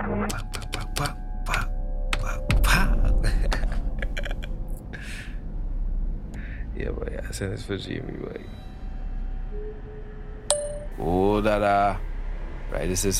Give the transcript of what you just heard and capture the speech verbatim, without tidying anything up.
Pop, pop, pop, pop. Yeah, boy, I sent this for Jimmy, boy. Oh, da da. Right, this is